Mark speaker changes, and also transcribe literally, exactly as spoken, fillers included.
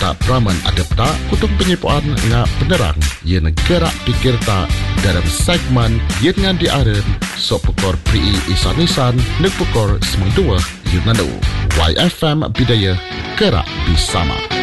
Speaker 1: nga praman adapta kutong penyipuan nga penerang yen gerak pikir ta dalam segmen yen ngan diaren so pukor pri isan-isan nek pukor semang dua yun nanu Y F M Bidaya Gerak Bersama.